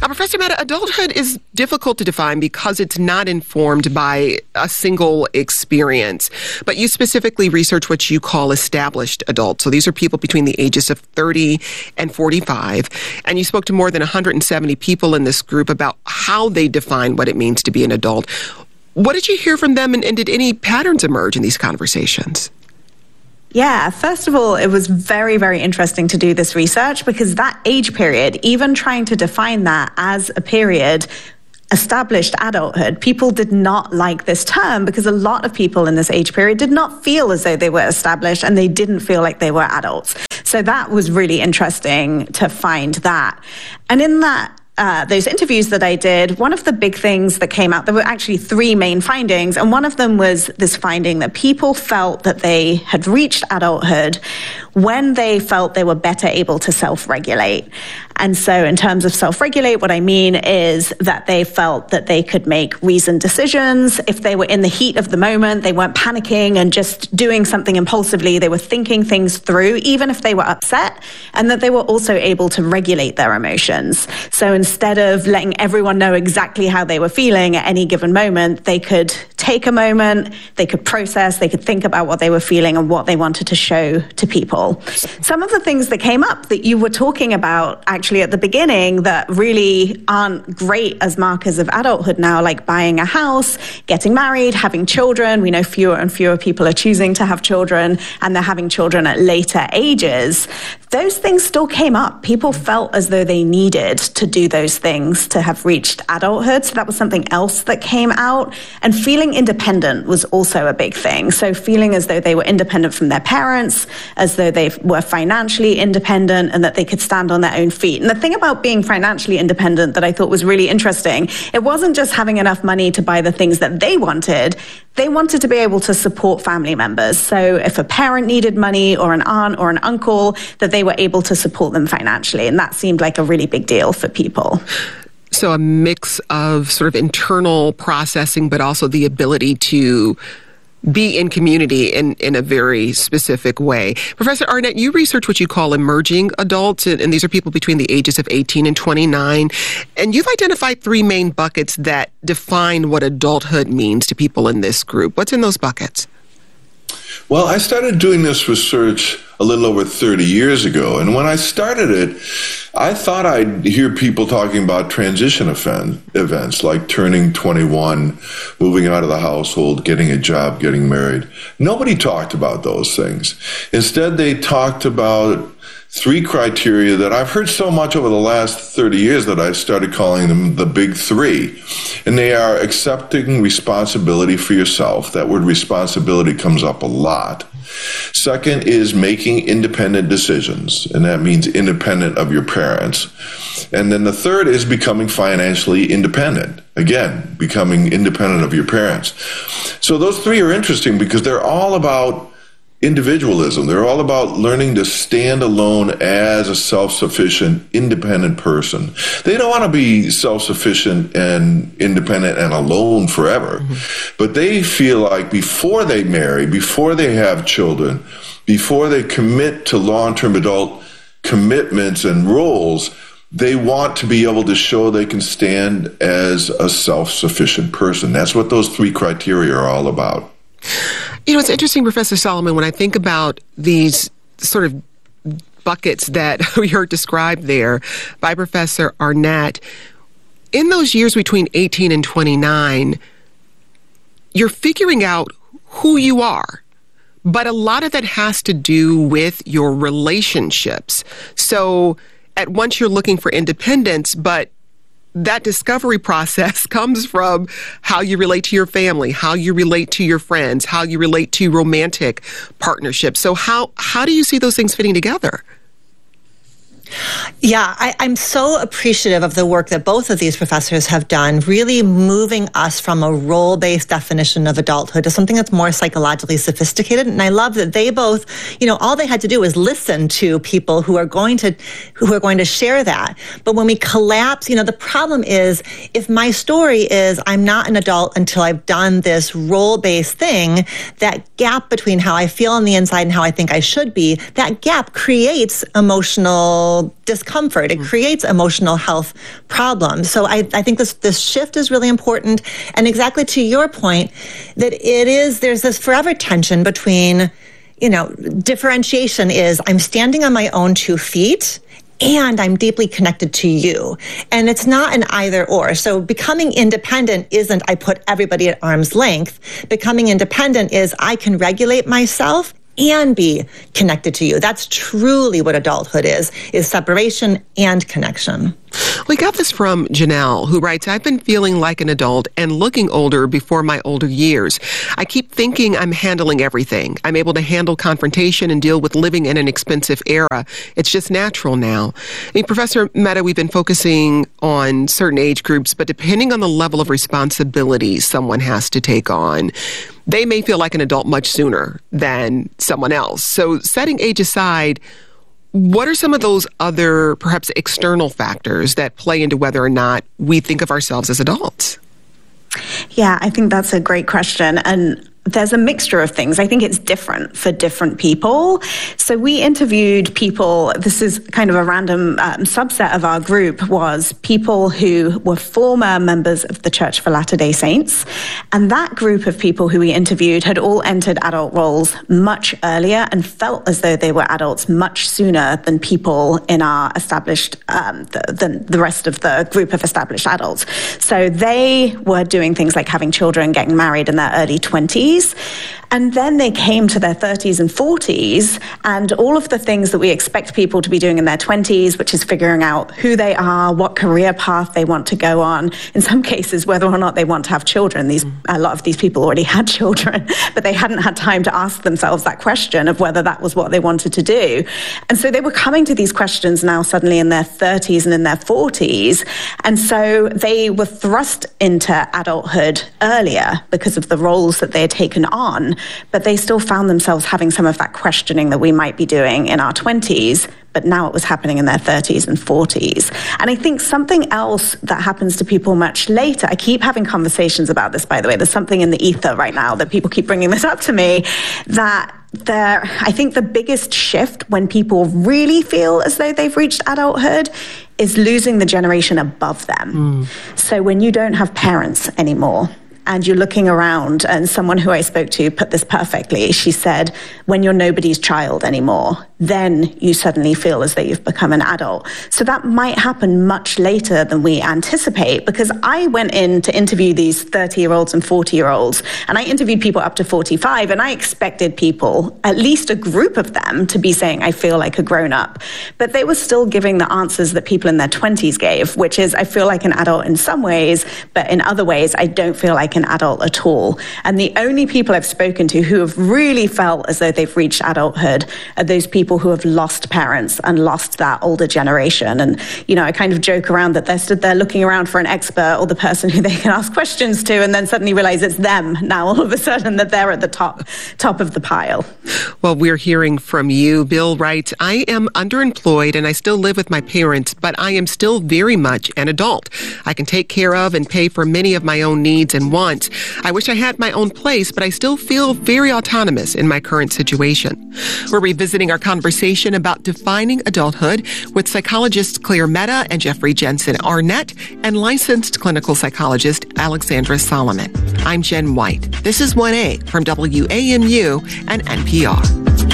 Professor Mehta, adulthood is difficult to define because it's not informed by a single experience. But you specifically research what you call established adults. So these are people between the ages of 30 and 45. And you spoke to more than 170 people in this group about how they define what it means to be an adult. What did you hear from them, and did any patterns emerge in these conversations? Yeah, first of all, it was very, very interesting to do this research because that age period, even trying to define that as a period, established adulthood, people did not like this term because a lot of people in this age period did not feel as though they were established and they didn't feel like they were adults. So that was really interesting to find that. And in that, those interviews that I did, one of the big things that came out, there were actually three main findings, and one of them was this finding that people felt that they had reached adulthood when they felt they were better able to self-regulate. And so in terms of self-regulate, what I mean is that they felt that they could make reasoned decisions. If they were in the heat of the moment, they weren't panicking and just doing something impulsively. They were thinking things through, even if they were upset, and that they were also able to regulate their emotions. So instead of letting everyone know exactly how they were feeling at any given moment, they could take a moment, they could process, they could think about what they were feeling and what they wanted to show to people. Some of the things that came up that you were talking about actually at the beginning that really aren't great as markers of adulthood now, like buying a house, getting married, having children. We know fewer and fewer people are choosing to have children, and they're having children at later ages. Those things still came up. People felt as though they needed to do those things to have reached adulthood. So that was something else that came out. And feeling independent was also a big thing. So feeling as though they were independent from their parents, as though they were financially independent and that they could stand on their own feet. And the thing about being financially independent that I thought was really interesting, it wasn't just having enough money to buy the things that they wanted. They wanted to be able to support family members. So if a parent needed money or an aunt or an uncle, that they were able to support them financially. And that seemed like a really big deal for people. So a mix of sort of internal processing, but also the ability to be in community in a very specific way. Professor Arnett, you research what you call emerging adults, and these are people between the ages of 18 and 29. And you've identified three main buckets that define what adulthood means to people in this group. What's in those buckets? Well, I started doing this research a little over 30 years ago. And when I started it, I thought I'd hear people talking about transition events like turning 21, moving out of the household, getting a job, getting married. Nobody talked about those things. Instead, they talked about three criteria that I've heard so much over the last 30 years that I started calling them the big three. And they are accepting responsibility for yourself. That word responsibility comes up a lot. Second is making independent decisions, and that means independent of your parents. And then the third is becoming financially independent. Again, becoming independent of your parents. So those three are interesting because they're all about individualism. They're all about learning to stand alone as a self-sufficient, independent person. They don't want to be self-sufficient and independent and alone forever. Mm-hmm. But they feel like before they marry, before they have children, before they commit to long-term adult commitments and roles, they want to be able to show they can stand as a self-sufficient person. That's what those three criteria are all about. You know, it's interesting, Professor Solomon, when I think about these sort of buckets that we heard described there by Professor Arnett, in those years between 18 and 29, you're figuring out who you are. But a lot of that has to do with your relationships. So at once you're looking for independence, but that discovery process comes from how you relate to your family, how you relate to your friends, how you relate to romantic partnerships. So how do you see those things fitting together? Yeah, I'm so appreciative of the work that both of these professors have done, really moving us from a role-based definition of adulthood to something that's more psychologically sophisticated. And I love that they both, all they had to do was listen to people who are going to share that. But when we collapse, the problem is if my story is I'm not an adult until I've done this role-based thing, that gap between how I feel on the inside and how I think I should be, that gap creates emotional emotional discomfort. It creates emotional health problems. So I think this shift is really important. And exactly to your point, that there's this forever tension between, differentiation is I'm standing on my own 2 feet and I'm deeply connected to you. And it's not an either or. So becoming independent isn't I put everybody at arm's length. Becoming independent is I can regulate myself and be connected to you. That's truly what adulthood is separation and connection. We got this from Janelle, who writes, I've been feeling like an adult and looking older before my older years. I keep thinking I'm handling everything. I'm able to handle confrontation and deal with living in an expensive era. It's just natural now. Professor Mehta, we've been focusing on certain age groups, but depending on the level of responsibility someone has to take on, they may feel like an adult much sooner than someone else. So setting age aside, what are some of those other, perhaps external factors that play into whether or not we think of ourselves as adults? Yeah, I think that's a great question. And there's a mixture of things. I think it's different for different people. So we interviewed people, this is kind of a random subset of our group, was people who were former members of the Church of Latter-day Saints. And that group of people who we interviewed had all entered adult roles much earlier and felt as though they were adults much sooner than people in our established, than the rest of the group of established adults. So they were doing things like having children, getting married in their early 20s. And then they came to their 30s and 40s, and all of the things that we expect people to be doing in their 20s, which is figuring out who they are, what career path they want to go on, in some cases, whether or not they want to have children. A lot of these people already had children, but they hadn't had time to ask themselves that question of whether that was what they wanted to do. And so they were coming to these questions now suddenly in their 30s and in their 40s. And so they were thrust into adulthood earlier because of the roles that they had taken on, but they still found themselves having some of that questioning that we might be doing in our 20s, but now it was happening in their 30s and 40s. And I think something else that happens to people much later, I keep having conversations about this, by the way, there's something in the ether right now that people keep bringing this up to me, that I think the biggest shift when people really feel as though they've reached adulthood is losing the generation above them. So when you don't have parents anymore, and you're looking around, and someone who I spoke to put this perfectly. She said, when you're nobody's child anymore, then you suddenly feel as though you've become an adult. So that might happen much later than we anticipate, because I went in to interview these 30-year-olds and 40-year-olds, and I interviewed people up to 45, and I expected people, at least a group of them, to be saying, I feel like a grown-up. But they were still giving the answers that people in their 20s gave, which is, I feel like an adult in some ways, but in other ways, I don't feel like an adult at all. And the only people I've spoken to who have really felt as though they've reached adulthood are those people who have lost parents and lost that older generation. And, I kind of joke around that they're stood there looking around for an expert or the person who they can ask questions to, and then suddenly realize it's them now all of a sudden, that they're at the top of the pile. Well, we're hearing from you. Bill writes, I am underemployed and I still live with my parents, but I am still very much an adult. I can take care of and pay for many of my own needs and wants. I wish I had my own place, but I still feel very autonomous in my current situation. We're revisiting our conversation about defining adulthood with psychologists Claire Mehta and Jeffrey Jensen Arnett and licensed clinical psychologist Alexandra Solomon. I'm Jen White. This is 1A from WAMU and NPR.